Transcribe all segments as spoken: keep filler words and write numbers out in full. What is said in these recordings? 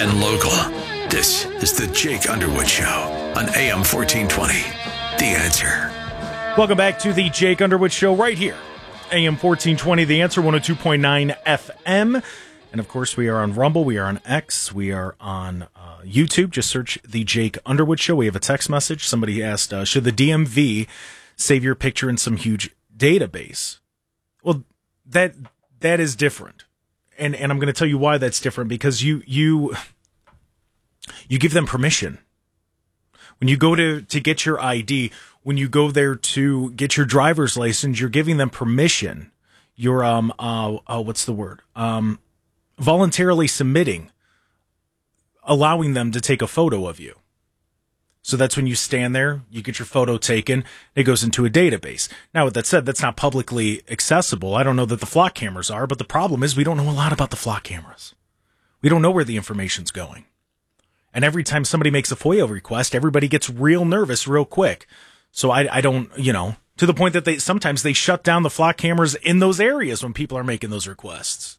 and local. This is the Jake Underwood Show on A M fourteen twenty. The Answer. Welcome back to the Jake Underwood Show right here. A M fourteen twenty, The Answer, one oh two point nine F M. And, of course, we are on Rumble. We are on X. We are on uh, YouTube. Just search the Jake Underwood Show. We have a text message. Somebody asked, uh, should the D M V save your picture in some huge database? Well, that that is different. And and I'm going to tell you why that's different. Because you you you give them permission. When you go to, to get your I D, when you go there to get your driver's license, you're giving them permission. You're, um, uh, uh what's the word? Um, voluntarily submitting, allowing them to take a photo of you. So that's when you stand there, you get your photo taken, it goes into a database. Now, with that said, that's not publicly accessible. I don't know that the flock cameras are, but the problem is we don't know a lot about the flock cameras. We don't know where the information's going. And every time somebody makes a FOIA request, everybody gets real nervous real quick. So I, I don't, you know, to the point that they sometimes they shut down the flock cameras in those areas when people are making those requests.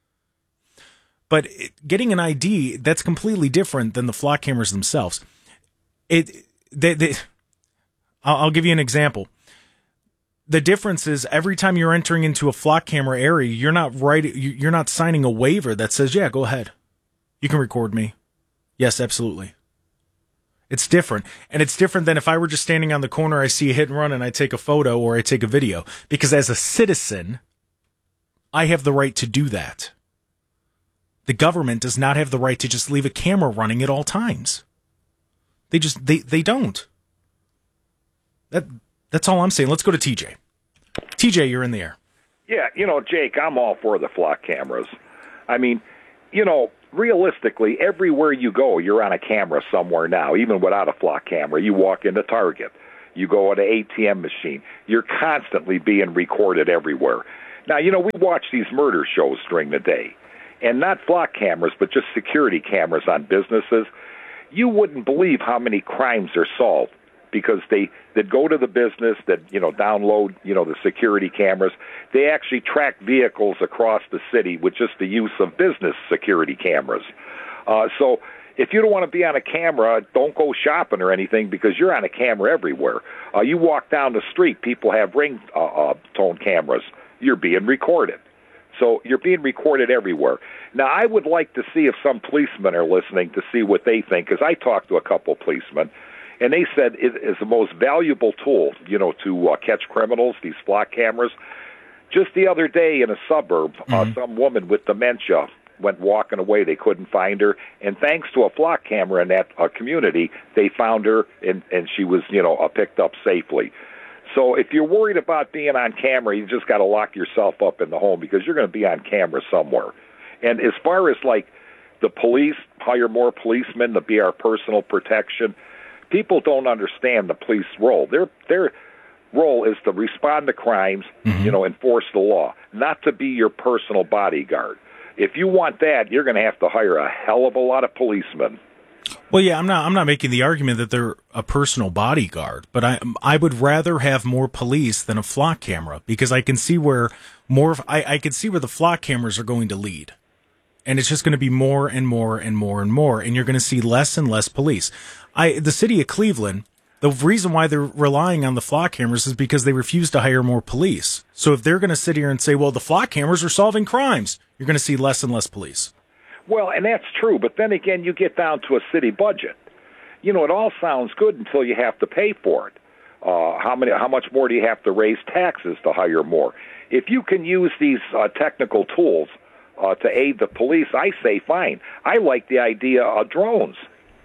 But it, getting an I D, that's completely different than the flock cameras themselves. It, they, they, I'll, I'll give you an example. The difference is every time you're entering into a flock camera area, you're not writing, you're not signing a waiver that says, yeah, go ahead. You can record me. Yes, absolutely. It's different. And it's different than if I were just standing on the corner, I see a hit and run and I take a photo or I take a video. Because as a citizen, I have the right to do that. The government does not have the right to just leave a camera running at all times. They just, they, they don't. That That's all I'm saying. Let's go to T J. T J, you're in the air. Yeah, you know, Jake, I'm all for the flock cameras. I mean, you know, realistically, everywhere you go, you're on a camera somewhere now, even without a flock camera. You walk into Target, you go at an A T M machine, you're constantly being recorded everywhere. Now, you know, we watch these murder shows during the day, and not flock cameras, but just security cameras on businesses. You wouldn't believe how many crimes are solved because they that go to the business, that, you know, download, you know, the security cameras. They actually track vehicles across the city with just the use of business security cameras. Uh, so if you don't want to be on a camera, don't go shopping or anything because you're on a camera everywhere. Uh, you walk down the street, people have ring uh, uh, tone cameras. You're being recorded. So you're being recorded everywhere. Now, I would like to see if some policemen are listening to see what they think, because I talked to a couple of policemen, and they said it is the most valuable tool, you know, to uh, catch criminals, these flock cameras. Just the other day in a suburb, mm-hmm. uh, some woman with dementia went walking away. They couldn't find her. And thanks to a flock camera in that uh, community, they found her, and, and she was, you know, uh, picked up safely. So if you're worried about being on camera, you just got to lock yourself up in the home because you're going to be on camera somewhere. And as far as, like, the police, hire more policemen to be our personal protection, people don't understand the police role. Their their role is to respond to crimes, mm-hmm. you know, enforce the law, not to be your personal bodyguard. If you want that, you're going to have to hire a hell of a lot of policemen. Well, yeah, I'm not. I'm not making the argument that they're a personal bodyguard, but I I would rather have more police than a flock camera because I can see where more. I I can see where the flock cameras are going to lead, and it's just going to be more and more and more and more, and you're going to see less and less police. I the city of Cleveland. The reason why they're relying on the flock cameras is because they refuse to hire more police. So if they're going to sit here and say, well, the flock cameras are solving crimes, you're going to see less and less police. Well, and that's true, but then again, you get down to a city budget. You know, it all sounds good until you have to pay for it. Uh, how many? How much more do you have to raise taxes to hire more? If you can use these uh, technical tools uh, to aid the police, I say fine. I like the idea of drones.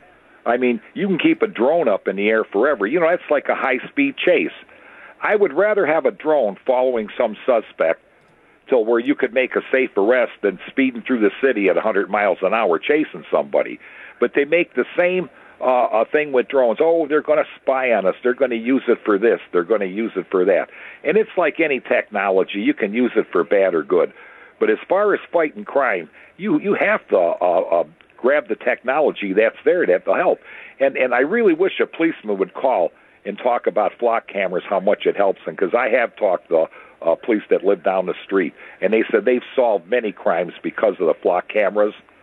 I mean, you can keep a drone up in the air forever. You know, that's like a high-speed chase. I would rather have a drone following some suspect till where you could make a safe arrest than speeding through the city at one hundred miles an hour chasing somebody. But they make the same uh, uh, thing with drones. Oh, they're going to spy on us. They're going to use it for this. They're going to use it for that. And it's like any technology. You can use it for bad or good. But as far as fighting crime, you, you have to uh, uh, grab the technology that's there to have to help. And, and I really wish a policeman would call and talk about flock cameras, how much it helps them, because I have talked to uh, police that live down the street, and they said they've solved many crimes because of the flock cameras.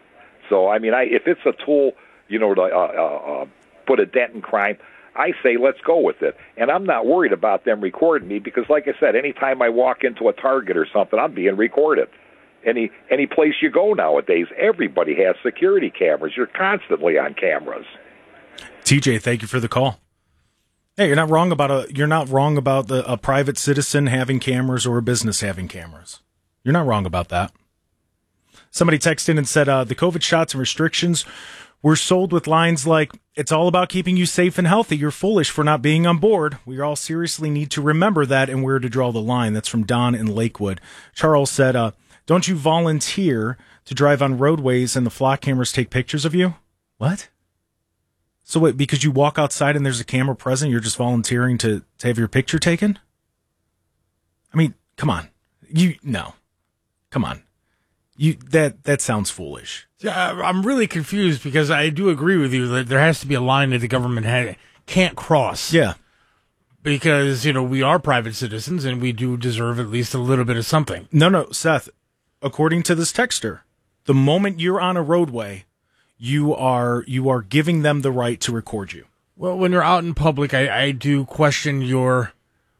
So, I mean, I if it's a tool, you know, to uh, uh, uh, put a dent in crime, I say let's go with it. And I'm not worried about them recording me because, like I said, anytime I walk into a Target or something, I'm being recorded. Any any place you go nowadays, everybody has security cameras. You're constantly on cameras. T J, thank you for the call. Hey, you're not wrong about a you're not wrong about the, a private citizen having cameras or a business having cameras. You're not wrong about that. Somebody texted in and said uh, the COVID shots and restrictions were sold with lines like, "It's all about keeping you safe and healthy. You're foolish for not being on board. We all seriously need to remember that and where to draw the line." That's from Don in Lakewood. Charles said, uh, "Don't you volunteer to drive on roadways and the flock cameras take pictures of you?" What? So what, because you walk outside and there's a camera present, you're just volunteering to, to have your picture taken? I mean, come on. You, no. Come on. You, that, that sounds foolish. Yeah, I'm really confused because I do agree with you that there has to be a line that the government ha- can't cross. Yeah. Because, you know, we are private citizens and we do deserve at least a little bit of something. No, no, Seth, according to this texter, the moment you're on a roadway, you are you are giving them the right to record you. Well, when you're out in public, I, I do question your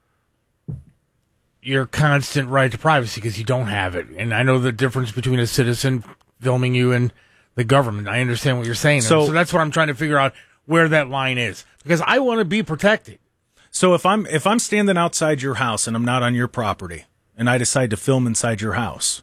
your constant right to privacy because you don't have it. And I know the difference between a citizen filming you and the government. I understand what you're saying. So, so that's what I'm trying to figure out where that line is because I want to be protected. So if I'm if I'm standing outside your house and I'm not on your property and I decide to film inside your house,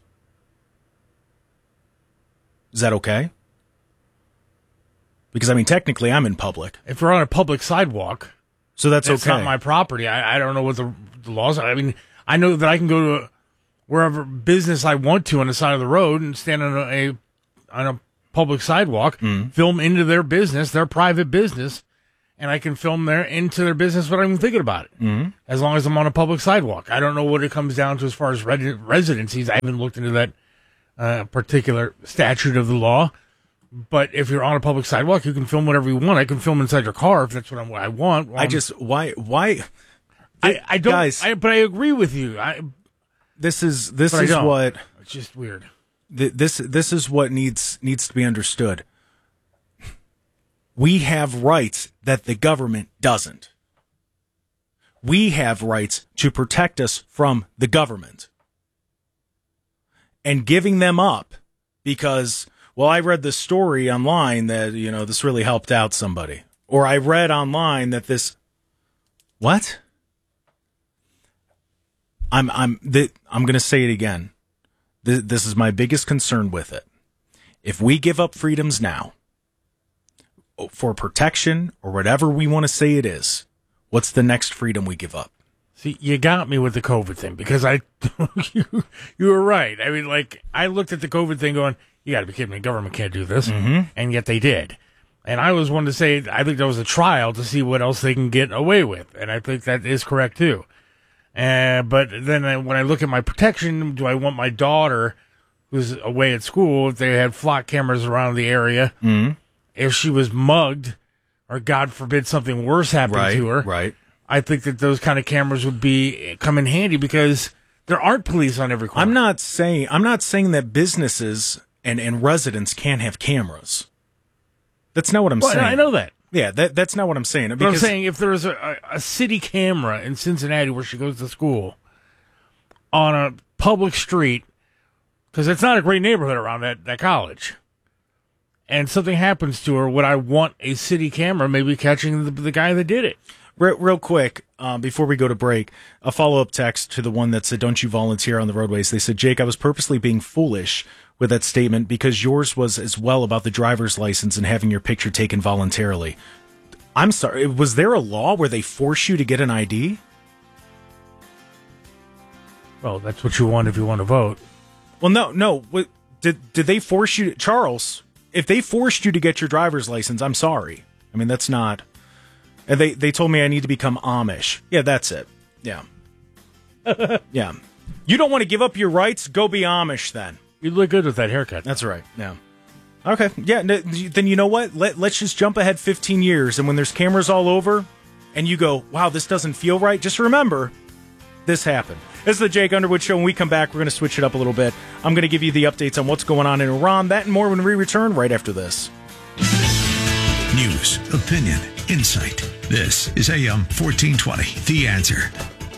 is that okay? Because, I mean, technically, I'm in public. If we're on a public sidewalk, so that's it's okay. not my property. I, I don't know what the, the laws are. I mean, I know that I can go to wherever business I want to on the side of the road and stand on a, a on a public sidewalk, mm. film into their business, their private business, and I can film there into their business without even thinking about it, mm. as long as I'm on a public sidewalk. I don't know what it comes down to as far as red- residencies. I haven't looked into that uh, particular statute of the law. But if you're on a public sidewalk, you can film whatever you want. I can film inside your car if that's what I'm, I want. I just why why I, I don't. Guys, I, but I agree with you. I, this is this is what it's just weird. Th- this this is what needs needs to be understood. We have rights that the government doesn't. We have rights to protect us from the government, and giving them up because. Well, I read this story online that, you know, this really helped out somebody. Or I read online that this... What? I'm I'm th- I'm going to say it again. Th- this is my biggest concern with it. If we give up freedoms now for protection or whatever we want to say it is, what's the next freedom we give up? See, you got me with the COVID thing because I... you, you were right. I mean, like, I looked at the COVID thing going... You got to be kidding me. The government can't do this. Mm-hmm. And yet they did. And I was one to say, I think that was a trial to see what else they can get away with. And I think that is correct, too. Uh, but then I, when I look at my protection, do I want my daughter, who's away at school, if they had flock cameras around the area, mm-hmm. if she was mugged, or God forbid something worse happened right, to her, right. I think that those kind of cameras would be come in handy because there aren't police on every corner. I'm not saying I'm not saying that businesses... And, and residents can't have cameras. That's not what I'm well, saying. I know that. Yeah, that that's not what I'm saying. But I'm saying if there was a, a city camera in Cincinnati where she goes to school on a public street, because it's not a great neighborhood around that, that college, and something happens to her, would I want a city camera maybe catching the, the guy that did it? Real, real quick, uh, before we go to break, a follow-up text to the one that said, "Don't you volunteer on the roadways?" They said, "Jake, I was purposely being foolish with that statement because yours was as well about the driver's license and having your picture taken voluntarily." I'm sorry, was there a law where they force you to get an I D? Well, that's what you want if you want to vote. Well, no, no. What, did did they force you, to, Charles? If they forced you to get your driver's license, I'm sorry. I mean, that's not. And they they told me I need to become Amish. Yeah, that's it. Yeah, yeah. You don't want to give up your rights? Go be Amish then. You look good with that haircut. That's right. Yeah. Okay. Yeah. Then you know what? Let Let's just jump ahead fifteen years, and when there's cameras all over, and you go, "Wow, this doesn't feel right." Just remember, this happen. This is the Jake Underwood Show. When we come back, we're going to switch it up a little bit. I'm going to give you the updates on what's going on in Iran. That and more when we return right after this. News, opinion, insight. This is A M fourteen twenty, The Answer.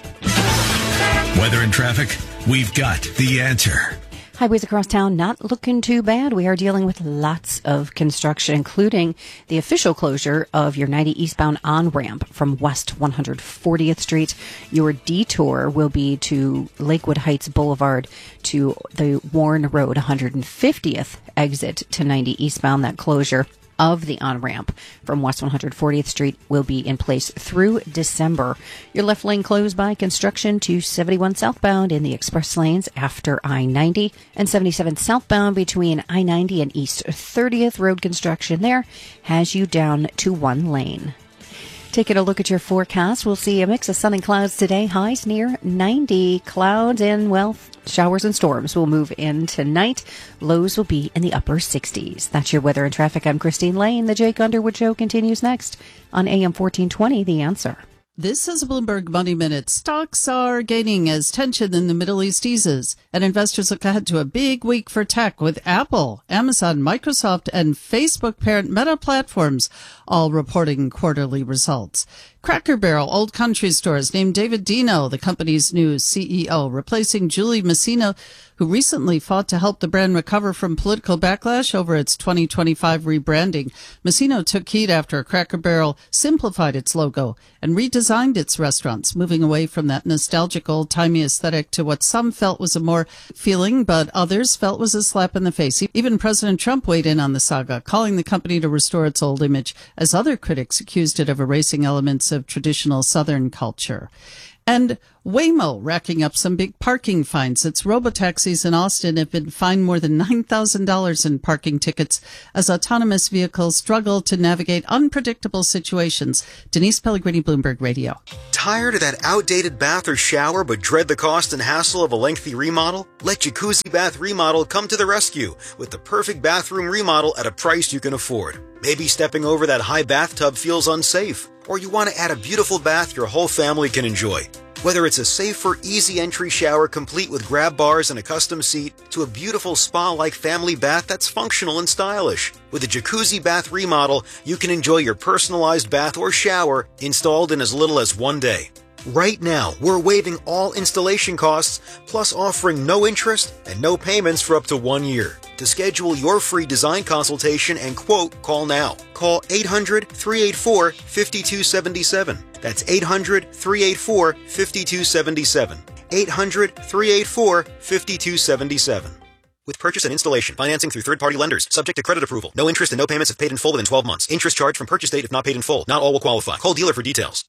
Weather and traffic, we've got the answer. Highways across town not looking too bad. We are dealing with lots of construction, including the official closure of your ninety eastbound on-ramp from West one hundred fortieth Street. Your detour will be to Lakewood Heights Boulevard to the Warren Road one hundred fiftieth exit to ninety eastbound. That closure of the on-ramp from West one hundred fortieth Street will be in place through December. Your left lane closed by construction to seventy-one southbound in the express lanes after I ninety, and seventy-seven southbound between I ninety and East thirtieth. Road construction there has you down to one lane. Taking a look at your forecast, we'll see a mix of sun and clouds today. Highs near ninety. Clouds and, well, showers and storms will move in tonight. Lows will be in the upper sixties. That's your weather and traffic. I'm Christine Lane. The Jake Underwood Show continues next on A M fourteen twenty, The Answer. This is a Bloomberg Money Minute. Stocks are gaining as tension in the Middle East eases, and investors look ahead to a big week for tech with Apple, Amazon, Microsoft, and Facebook parent Meta Platforms all reporting quarterly results. Cracker Barrel Old Country Stores named David Dino the company's new C E O, replacing Julie Messina, who recently fought to help the brand recover from political backlash over its twenty twenty-five rebranding. Messina took heat after Cracker Barrel simplified its logo and redesigned its restaurants, moving away from that nostalgic old-timey aesthetic to what some felt was a more feeling, but others felt was a slap in the face. Even President Trump weighed in on the saga, calling the company to restore its old image, as other critics accused it of erasing elements of traditional Southern culture. And Waymo racking up some big parking fines. Its robotaxis in Austin have been fined more than nine thousand dollars in parking tickets as autonomous vehicles struggle to navigate unpredictable situations. Denise Pellegrini, Bloomberg Radio. Tired of that outdated bath or shower but dread the cost and hassle of a lengthy remodel? Let Jacuzzi Bath Remodel come to the rescue with the perfect bathroom remodel at a price you can afford. Maybe stepping over that high bathtub feels unsafe, or you want to add a beautiful bath your whole family can enjoy. Whether it's a safer, easy entry shower complete with grab bars and a custom seat, to a beautiful spa-like family bath that's functional and stylish. With a Jacuzzi Bath Remodel, you can enjoy your personalized bath or shower installed in as little as one day. Right now, we're waiving all installation costs, plus offering no interest and no payments for up to one year. To schedule your free design consultation and quote, call now. Call eight hundred, three eight four, five two seven seven. That's eight hundred, three eight four, five two seven seven. eight hundred, three eight four, five two seven seven. With purchase and installation, financing through third-party lenders, subject to credit approval. No interest and no payments if paid in full within twelve months. Interest charged from purchase date if not paid in full. Not all will qualify. Call dealer for details.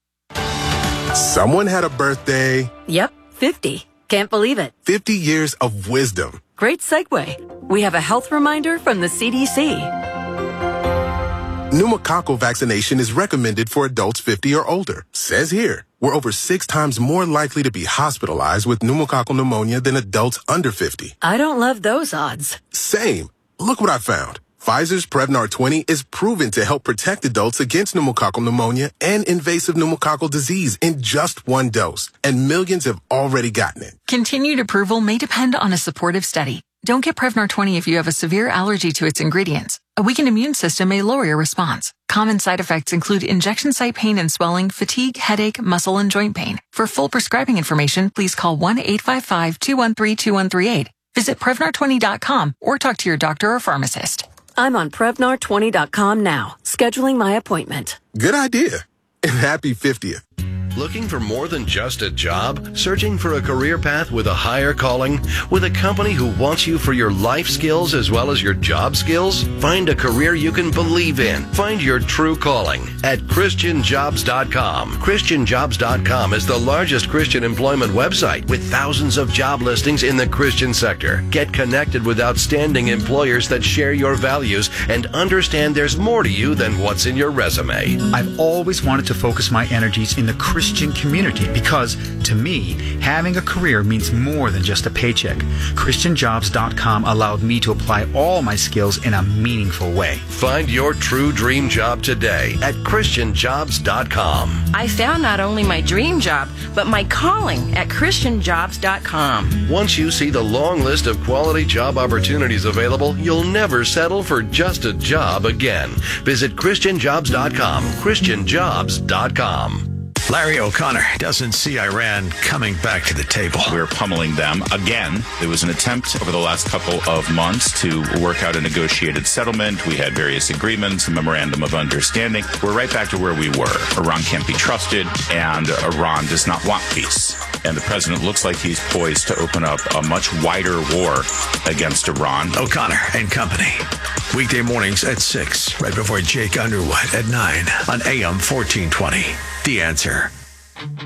Someone had a birthday. Yep, fifty. Can't believe it. fifty years of wisdom. Great segue. We have a health reminder from the C D C. Pneumococcal vaccination is recommended for adults fifty or older. Says here, we're over six times more likely to be hospitalized with pneumococcal pneumonia than adults under fifty. I don't love those odds. Same. Look what I found. Pfizer's Prevnar twenty is proven to help protect adults against pneumococcal pneumonia and invasive pneumococcal disease in just one dose. And millions have already gotten it. Continued approval may depend on a supportive study. Don't get Prevnar twenty if you have a severe allergy to its ingredients. A weakened immune system may lower your response. Common side effects include injection site pain and swelling, fatigue, headache, muscle, and joint pain. For full prescribing information, please call one eight five five, two one three, two one three eight. Visit Prevnar twenty dot com or talk to your doctor or pharmacist. I'm on Prevnar twenty dot com now, scheduling my appointment. Good idea. And happy fiftieth. Looking for more than just a job? Searching for a career path with a higher calling? With a company who wants you for your life skills as well as your job skills? Find a career you can believe in. Find your true calling at Christian Jobs dot com. Christian Jobs dot com is the largest Christian employment website with thousands of job listings in the Christian sector. Get connected with outstanding employers that share your values and understand there's more to you than what's in your resume. I've always wanted to focus my energies in the Christian Christian community because, to me, having a career means more than just a paycheck. Christian Jobs dot com allowed me to apply all my skills in a meaningful way. Find your true dream job today at Christian Jobs dot com. I found not only my dream job, but my calling at Christian Jobs dot com. Once you see the long list of quality job opportunities available, you'll never settle for just a job again. Visit Christian Jobs dot com. Christian Jobs dot com. Larry O'Connor doesn't see Iran coming back to the table. We're pummeling them again. There was an attempt over the last couple of months to work out a negotiated settlement. We had various agreements, a memorandum of understanding. We're right back to where we were. Iran can't be trusted, and Iran does not want peace. And the president looks like he's poised to open up a much wider war against Iran. O'Connor and Company. Weekday mornings at six, right before Jake Underwood at nine on A M fourteen twenty. The Answer.